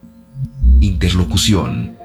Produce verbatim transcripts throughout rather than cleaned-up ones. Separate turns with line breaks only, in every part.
Interlocución.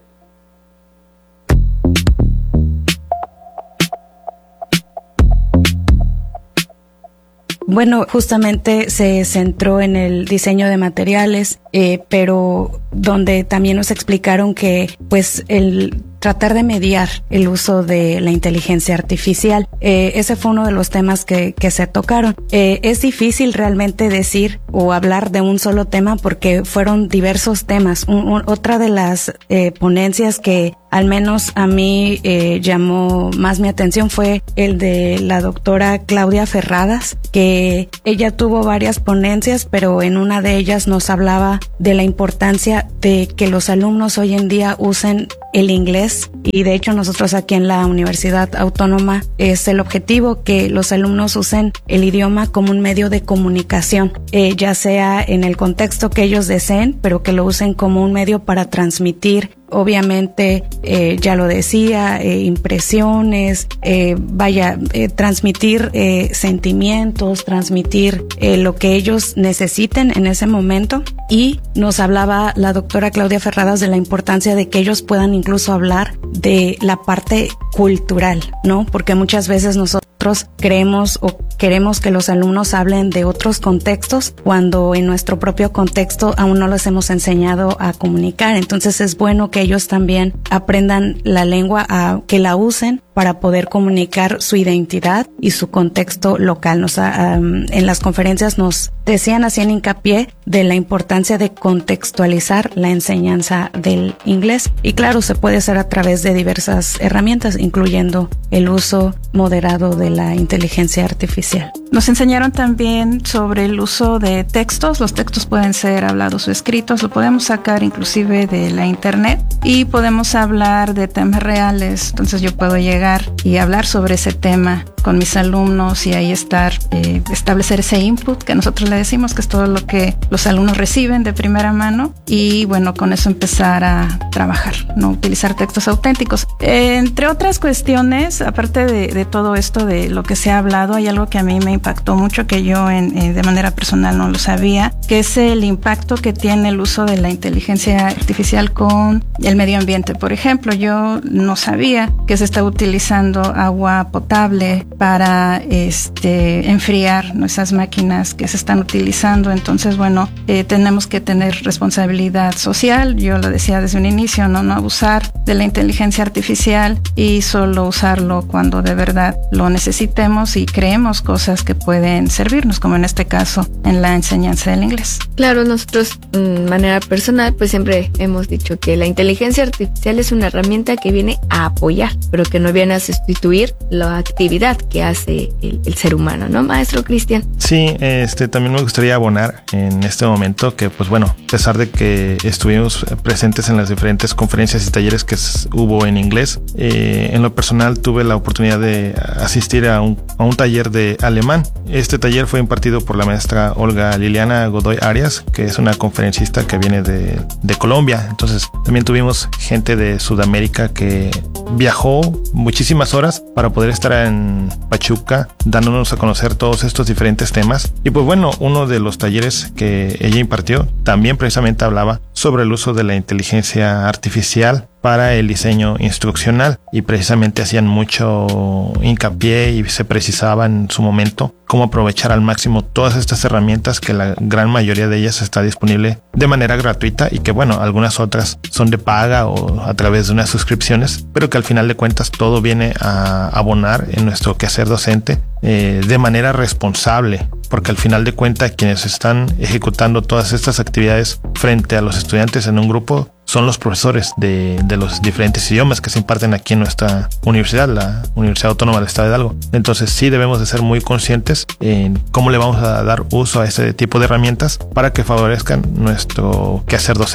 Bueno, justamente se centró en el diseño de materiales, eh, pero donde también nos explicaron que pues el tratar de mediar el uso de la inteligencia artificial, eh, ese fue uno de los temas que, que se tocaron. Eh, es difícil realmente decir o hablar de un solo tema porque fueron diversos temas. Un, un, otra de las eh, ponencias que al menos a mí eh, llamó más mi atención fue el de la doctora Claudia Ferradas, que ella tuvo varias ponencias, pero en una de ellas nos hablaba de la importancia de que los alumnos hoy en día usen el inglés, y de hecho nosotros aquí en la Universidad Autónoma es el objetivo que los alumnos usen el idioma como un medio de comunicación, eh, ya sea en el contexto que ellos deseen, pero que lo usen como un medio para transmitir, obviamente, eh, ya lo decía, eh, impresiones, eh, vaya, eh, transmitir eh, sentimientos, transmitir eh, lo que ellos necesiten en ese momento. Y nos hablaba la doctora Claudia Ferradas de la importancia de que ellos puedan incluso hablar de la parte cultural, ¿no? Porque muchas veces nosotros creemos o queremos que los alumnos hablen de otros contextos cuando en nuestro propio contexto aún no les hemos enseñado a comunicar. Entonces es bueno que ellos también aprendan la lengua, a que la usen para poder comunicar su identidad y su contexto local. Nos, um, en las conferencias nos decían, hacían hincapié de la importancia de contextualizar la enseñanza del inglés. Y claro, se puede hacer a través de diversas herramientas, incluyendo el uso moderado de la inteligencia artificial.
Nos enseñaron también sobre el uso de textos. Los textos pueden ser hablados o escritos, lo podemos sacar inclusive de la internet y podemos hablar de temas reales. Entonces yo puedo llegar y hablar sobre ese tema con mis alumnos y ahí estar, eh, establecer ese input que nosotros le decimos que es todo lo que los alumnos reciben de primera mano, y bueno, con eso empezar a trabajar, no utilizar textos auténticos. Eh, entre otras cuestiones, aparte de, de todo esto de lo que se ha hablado, hay algo que a mí me impactó mucho, que yo en, eh, de manera personal no lo sabía, que es el impacto que tiene el uso de la inteligencia artificial con el medio ambiente. Por ejemplo, yo no sabía que se está utilizando agua potable para este enfriar nuestras máquinas que se están utilizando. Entonces, bueno, eh, tenemos que tener responsabilidad social. Yo lo decía desde un inicio, no, no abusar de la inteligencia artificial y solo usarlo cuando de verdad lo necesitemos y creemos cosas que pueden servirnos, como en este caso en la enseñanza del inglés.
Claro, nosotros de manera personal pues siempre hemos dicho que la inteligencia artificial es una herramienta que viene a apoyar, pero que no viene a sustituir la actividad que hace el, el ser humano, ¿no, maestro Cristian?
Sí, este también me gustaría abonar en este momento que, pues bueno, a pesar de que estuvimos presentes en las diferentes conferencias y talleres que hubo en inglés, eh, en lo personal tuve la oportunidad de asistir a un, a un taller de alemán. Este taller fue impartido por la maestra Olga Liliana Godoy Arias, que es una conferencista que viene de, de Colombia. Entonces también tuvimos gente de Sudamérica que viajó muchísimas horas para poder estar en Pachuca dándonos a conocer todos estos diferentes temas. Y pues bueno, uno de los talleres que ella impartió también precisamente hablaba sobre el uso de la inteligencia artificial para el diseño instruccional, y precisamente hacían mucho hincapié y se precisaba en su momento cómo aprovechar al máximo todas estas herramientas, que la gran mayoría de ellas está disponible de manera gratuita y que bueno, algunas otras son de paga o a través de unas suscripciones, pero que al final de cuentas todo viene a abonar en nuestro quehacer docente eh, de manera responsable, porque al final de cuentas quienes están ejecutando todas estas actividades frente a los estudiantes en un grupo son los profesores de, de los diferentes idiomas que se imparten aquí en nuestra universidad, la Universidad Autónoma del Estado de Hidalgo. Entonces sí debemos de ser muy conscientes en cómo le vamos a dar uso a este tipo de herramientas para que favorezcan nuestro quehacer docente.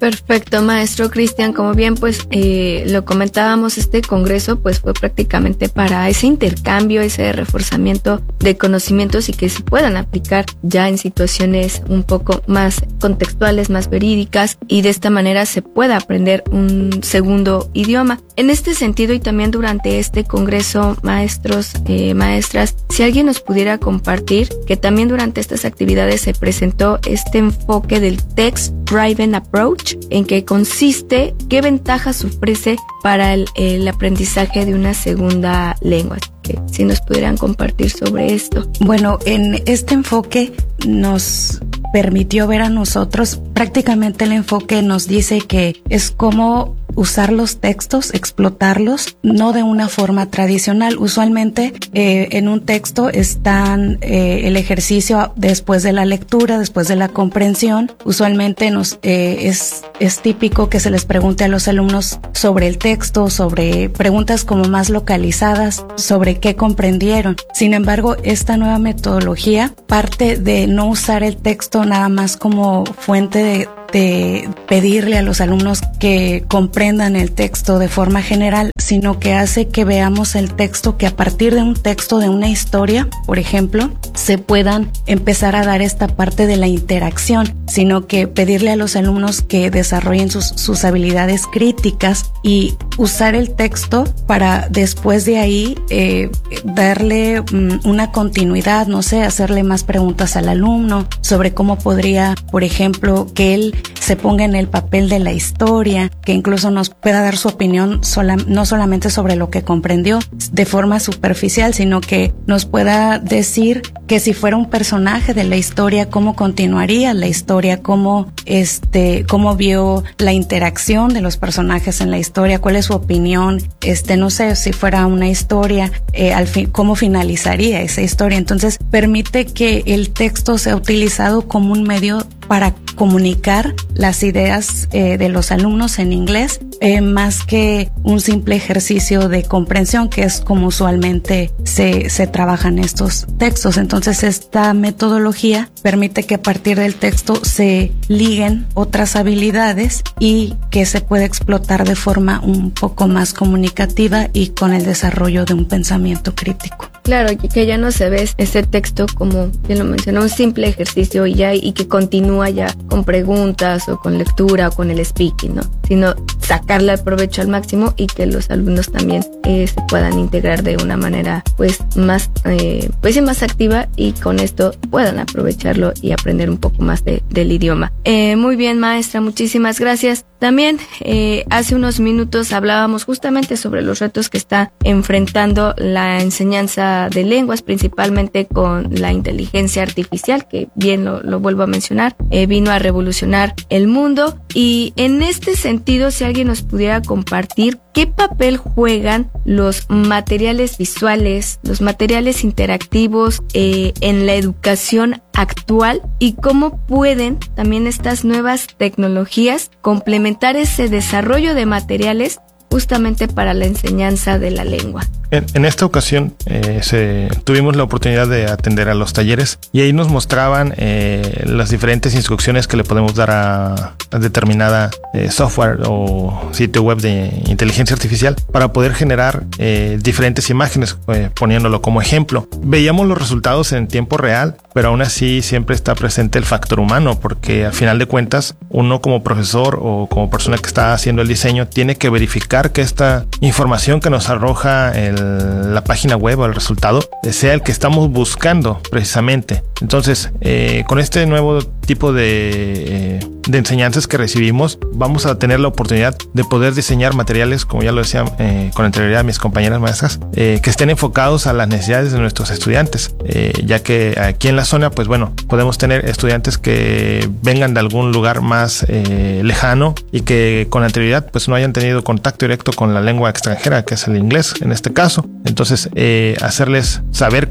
Perfecto, maestro Cristian. Como bien pues eh, lo comentábamos, este congreso pues fue prácticamente para ese intercambio, ese reforzamiento de conocimientos y que se puedan aplicar ya en situaciones un poco más contextuales, más verídicas, y de esta manera se pueda aprender un segundo idioma. En este sentido, y también durante este congreso, maestros, eh, maestras, si alguien nos pudiera compartir que también durante estas actividades se presentó este enfoque del Text Driven Approach, en qué consiste, qué ventajas ofrece para el, el aprendizaje de una segunda lengua. Que si nos pudieran compartir sobre esto.
Bueno, en este enfoque nos permitió ver a nosotros, prácticamente el enfoque nos dice que es como usar los textos, explotarlos, no de una forma tradicional. Usualmente eh, en un texto están eh, el ejercicio después de la lectura, después de la comprensión. Usualmente nos eh, es, es típico que se les pregunte a los alumnos sobre el texto, sobre preguntas como más localizadas, sobre qué comprendieron. Sin embargo, esta nueva metodología parte de no usar el texto nada más como fuente de de pedirle a los alumnos que comprendan el texto de forma general, sino que hace que veamos el texto, que a partir de un texto, de una historia, por ejemplo, se puedan empezar a dar esta parte de la interacción, sino que pedirle a los alumnos que desarrollen sus, sus habilidades críticas y usar el texto para después de ahí eh, darle um, una continuidad, no sé, hacerle más preguntas al alumno sobre cómo podría, por ejemplo, que él se ponga en el papel de la historia, que incluso nos pueda dar su opinión sola, no solamente sobre lo que comprendió de forma superficial, sino que nos pueda decir que si fuera un personaje de la historia, cómo continuaría la historia, cómo este, cómo vio la interacción de los personajes en la historia, cuál es su opinión, este, no sé, si fuera una historia, eh, al fin, cómo finalizaría esa historia. Entonces, permite que el texto sea utilizado como un medio para comunicar las ideas eh, de los alumnos en inglés, eh, más que un simple ejercicio de comprensión, que es como usualmente se, se trabajan estos textos. Entonces, esta metodología permite que a partir del texto se liguen otras habilidades y que se pueda explotar de forma un poco más comunicativa y con el desarrollo de un pensamiento crítico.
Claro, que ya no se ve este texto como, bien lo mencionó, un simple ejercicio y ya, y que continúa ya con preguntas o con lectura o con el speaking, ¿no? Sino sacarle el provecho al máximo y que los alumnos también eh, se puedan integrar de una manera pues más, eh, pues más activa, y con esto puedan aprovecharlo y aprender un poco más de, del idioma. Eh, muy bien, maestra, muchísimas gracias. También eh, hace unos minutos hablábamos justamente sobre los retos que está enfrentando la enseñanza de lenguas, principalmente con la inteligencia artificial, que bien lo, lo vuelvo a mencionar, eh, vino a revolucionar el mundo. Y en este sentido, si alguien nos pudiera compartir qué papel juegan los materiales visuales, los materiales interactivos eh, en la educación actual, y cómo pueden también estas nuevas tecnologías complementar ese desarrollo de materiales justamente para la enseñanza de la lengua.
En, en esta ocasión eh, se, tuvimos la oportunidad de atender a los talleres, y ahí nos mostraban eh, las diferentes instrucciones que le podemos dar a, a determinada eh, software o sitio web de inteligencia artificial para poder generar eh, diferentes imágenes, eh, poniéndolo como ejemplo. Veíamos los resultados en tiempo real, pero aún así siempre está presente el factor humano, porque al final de cuentas uno como profesor o como persona que está haciendo el diseño tiene que verificar que esta información que nos arroja el la página web o el resultado sea el que estamos buscando precisamente. Entonces, eh, con este nuevo tipo de, eh, de enseñanzas que recibimos, vamos a tener la oportunidad de poder diseñar materiales, como ya lo decía eh, con anterioridad a mis compañeras maestras, eh, que estén enfocados a las necesidades de nuestros estudiantes, eh, ya que aquí en la zona, pues bueno, podemos tener estudiantes que vengan de algún lugar más eh, lejano y que con anterioridad pues no hayan tenido contacto directo con la lengua extranjera, que es el inglés en este caso. Entonces, eh, hacerles saber que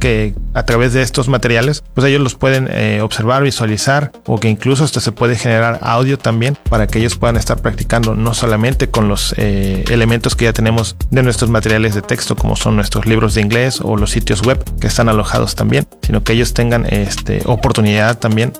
a través de estos materiales, pues ellos los pueden eh, observar, visualizar, o que incluso hasta se puede generar audio también para que ellos puedan estar practicando no solamente con los eh, elementos que ya tenemos de nuestros materiales de texto, como son nuestros libros de inglés o los sitios web que están alojados también, sino que ellos tengan este, oportunidad también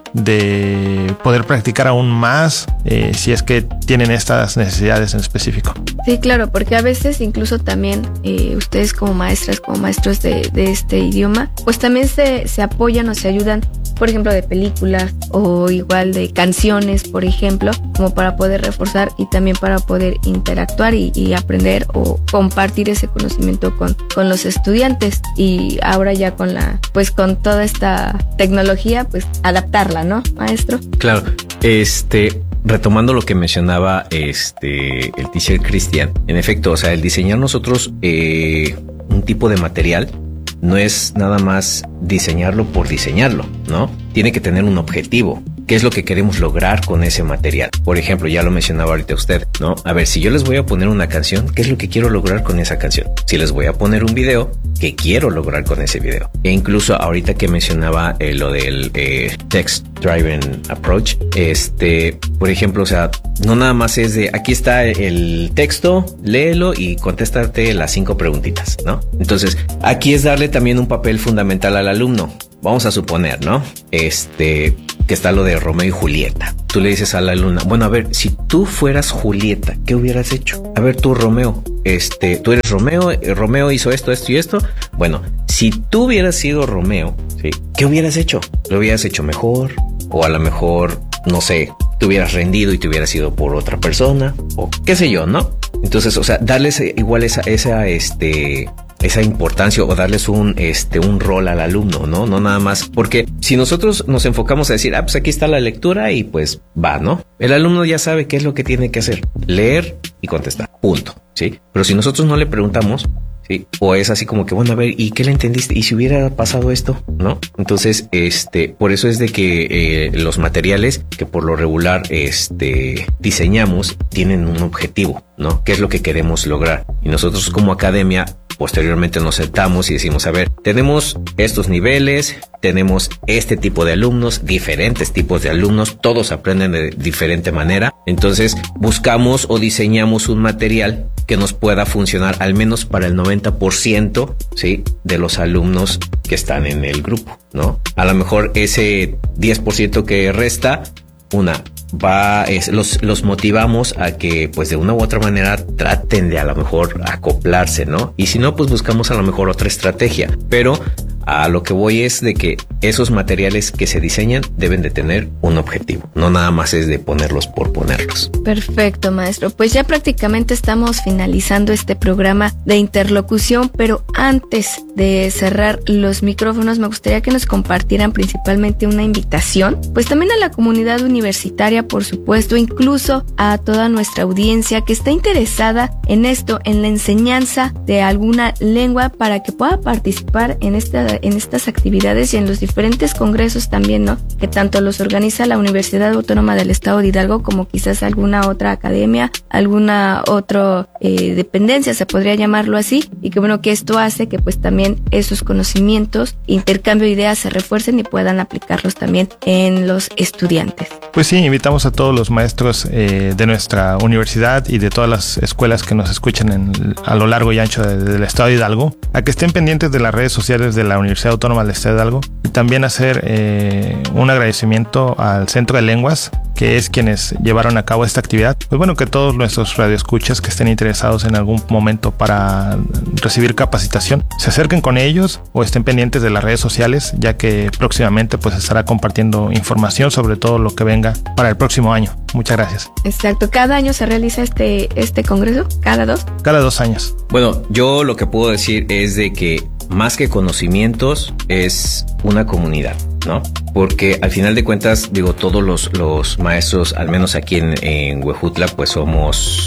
de poder practicar aún más eh, si es que tienen estas necesidades en específico.
Sí, claro, porque a veces incluso también eh, ustedes como maestras, como maestros de, de este idioma, pues también se, se apoyan o se ayudan, por ejemplo, de películas o igual de canciones, por ejemplo, como para poder reforzar y también para poder interactuar y, y aprender o compartir ese conocimiento con, con los estudiantes. Y ahora ya con la, pues con toda esta tecnología, pues adaptarla, ¿no, maestro?
Claro, este... retomando lo que mencionaba este el teacher Cristian, en efecto, o sea, el diseñar nosotros eh, un tipo de material no es nada más diseñarlo por diseñarlo, ¿no? Tiene que tener un objetivo. ¿Qué es lo que queremos lograr con ese material? Por ejemplo, ya lo mencionaba ahorita usted, ¿no? A ver, si yo les voy a poner una canción, ¿qué es lo que quiero lograr con esa canción? Si les voy a poner un video, ¿qué quiero lograr con ese video? E incluso ahorita que mencionaba eh, lo del eh, Text Driven Approach, este, por ejemplo, o sea, no nada más es de aquí está el texto, léelo y contéstate las cinco preguntitas, ¿no? Entonces, aquí es darle también un papel fundamental al alumno. Vamos a suponer, ¿no? Este, que está lo de Romeo y Julieta. Tú le dices a la alumna, bueno, a ver, si tú fueras Julieta, ¿qué hubieras hecho? A ver, tú, Romeo, este, tú eres Romeo, Romeo hizo esto, esto y esto. Bueno, si tú hubieras sido Romeo, ¿sí? ¿Qué hubieras hecho? ¿Lo hubieras hecho mejor? O a lo mejor, no sé, te hubieras rendido y te hubieras ido por otra persona, o qué sé yo, ¿no? Entonces, o sea, darles igual esa, esa, este... esa importancia o darles un este un rol al alumno, ¿no? No nada más, porque si nosotros nos enfocamos a decir, ah, pues aquí está la lectura y pues va, ¿no? El alumno ya sabe qué es lo que tiene que hacer, leer y contestar, punto, ¿sí? Pero si nosotros no le preguntamos, ¿sí? O es así como que, bueno, a ver, ¿y qué le entendiste? ¿Y si hubiera pasado esto? ¿No? Entonces, este, por eso es de que eh, los materiales que por lo regular este diseñamos tienen un objetivo, ¿no? ¿Qué es lo que queremos lograr? Y nosotros como academia posteriormente nos sentamos y decimos, a ver, tenemos estos niveles, tenemos este tipo de alumnos, diferentes tipos de alumnos, todos aprenden de diferente manera. Entonces buscamos o diseñamos un material que nos pueda funcionar al menos para el noventa por ciento, ¿sí? De los alumnos que están en el grupo, ¿no? A lo mejor ese diez por ciento que resta, una, va, es, los, los motivamos a que pues de una u otra manera traten de a lo mejor acoplarse, ¿no? Y si no, pues buscamos a lo mejor otra estrategia, pero a lo que voy es de que esos materiales que se diseñan deben de tener un objetivo, no nada más es de ponerlos por ponerlos.
Perfecto, maestro. Pues ya prácticamente estamos finalizando este programa de interlocución, pero antes de cerrar los micrófonos me gustaría que nos compartieran principalmente una invitación, pues también a la comunidad universitaria, por supuesto, incluso a toda nuestra audiencia que está interesada en esto, en la enseñanza de alguna lengua, para que pueda participar en esta en estas actividades y en los diferentes congresos también, ¿no? Que tanto los organiza la Universidad Autónoma del Estado de Hidalgo como quizás alguna otra academia, alguna otra eh, dependencia, se podría llamarlo así, y que bueno, que esto hace que pues también esos conocimientos, intercambio de ideas se refuercen y puedan aplicarlos también en los estudiantes.
Pues sí, invitamos a todos los maestros eh, de nuestra universidad y de todas las escuelas que nos escuchan en, a lo largo y ancho de, del Estado de Hidalgo, a que estén pendientes de las redes sociales de la Universidad Autónoma del Estado de Hidalgo, y también hacer eh, un agradecimiento al Centro de Lenguas, que es quienes llevaron a cabo esta actividad. Pues bueno, que todos nuestros radioescuchas que estén interesados en algún momento para recibir capacitación se acerquen con ellos o estén pendientes de las redes sociales, ya que próximamente pues estará compartiendo información sobre todo lo que venga para el próximo año. Muchas gracias.
Exacto. ¿Cada año se realiza este, este congreso? ¿Cada dos?
Cada dos años.
Bueno, yo lo que puedo decir es de que más que conocimientos es una comunidad, ¿no? Porque al final de cuentas, digo, todos los, los maestros, al menos aquí en, en Huejutla, pues somos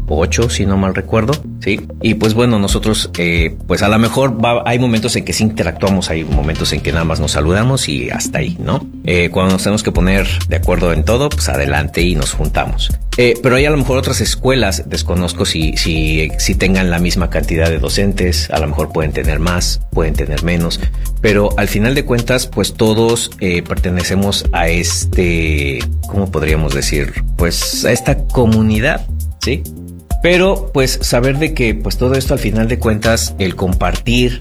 ocho, si no mal recuerdo, ¿sí? Y pues bueno, nosotros, eh, pues a lo mejor va, hay momentos en que sí interactuamos, hay momentos en que nada más nos saludamos y hasta ahí, ¿no? Eh, cuando nos tenemos que poner de acuerdo en todo, pues adelante y nos juntamos. Eh, pero hay a lo mejor otras escuelas, desconozco si, si, si tengan la misma cantidad de docentes, a lo mejor pueden tener más, pueden tener menos, pero al final de cuentas, pues todos eh, pertenecemos a este, ¿cómo podríamos decir? Pues a esta comunidad, ¿sí? Pero pues saber de que pues todo esto al final de cuentas, el compartir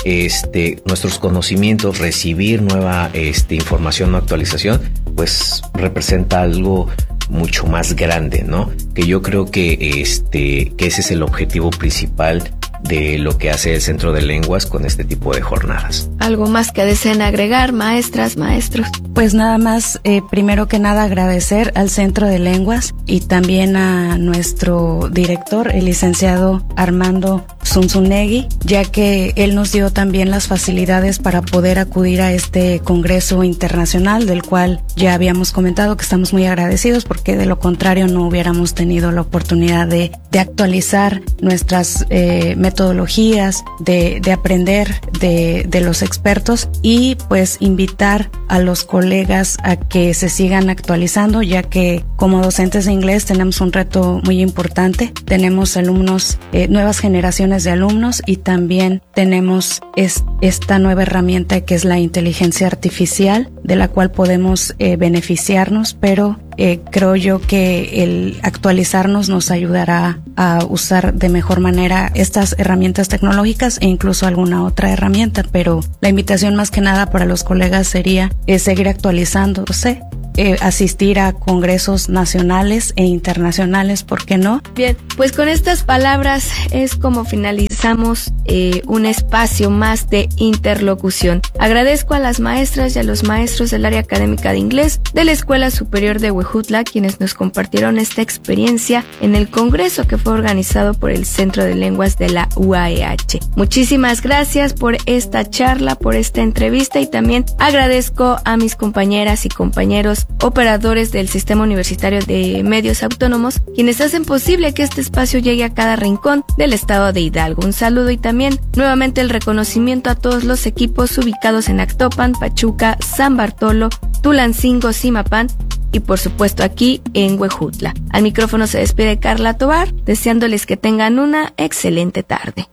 este nuestros conocimientos, recibir nueva este, información o actualización, pues representa algo mucho más grande, ¿no? Que yo creo que este que ese es el objetivo principal de lo que hace el Centro de Lenguas con este tipo de jornadas.
¿Algo más que deseen agregar, maestras, maestros?
Pues nada más, eh, primero que nada agradecer al Centro de Lenguas y también a nuestro director, el licenciado Armando Zunzunegui, ya que él nos dio también las facilidades para poder acudir a este congreso internacional, del cual ya habíamos comentado que estamos muy agradecidos, porque de lo contrario no hubiéramos tenido la oportunidad de, de actualizar nuestras eh, metodologías, de, de aprender de, de los expertos y pues invitar a los colegas a que se sigan actualizando, ya que como docentes de inglés tenemos un reto muy importante. Tenemos alumnos, eh, nuevas generaciones de alumnos y también tenemos es, esta nueva herramienta que es la inteligencia artificial, de la cual podemos eh, beneficiarnos, pero Eh, creo yo que el actualizarnos nos ayudará a usar de mejor manera estas herramientas tecnológicas e incluso alguna otra herramienta, pero la invitación más que nada para los colegas sería eh, seguir actualizándose, eh, asistir a congresos nacionales e internacionales, ¿por qué no?
Bien, pues con estas palabras es como finalizamos eh, un espacio más de interlocución. Agradezco a las maestras y a los maestros del área académica de inglés de la Escuela Superior de Huejutla, quienes nos compartieron esta experiencia en el congreso que fue organizado por el Centro de Lenguas de la U A E H. Muchísimas gracias por esta charla, por esta entrevista, y también agradezco a mis compañeras y compañeros operadores del Sistema Universitario de Medios Autónomos, quienes hacen posible que este espacio llegue a cada rincón del estado de Hidalgo. Un saludo y también nuevamente el reconocimiento a todos los equipos ubicados en Actopan, Pachuca, San Bartolo, Tulancingo, Zimapán y por supuesto aquí en Huejutla. Al micrófono se despide Carla Tobar, deseándoles que tengan una excelente tarde.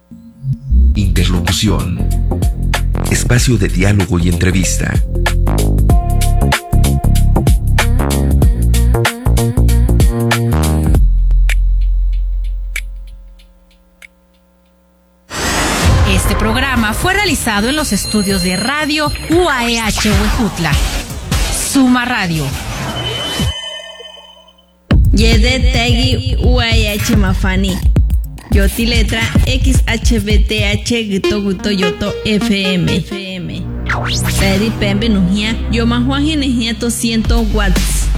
Interlocución. Espacio de diálogo y entrevista.
Este programa fue realizado en los estudios de radio U A E H Huejutla. Suma Radio.
Yede Tegi U A E H Mafani. Yoti letra X H B T H Gito Guto Yoto F M. F M. Peri Pembe Nujia. Yo Majuan Genejia to ciento watts.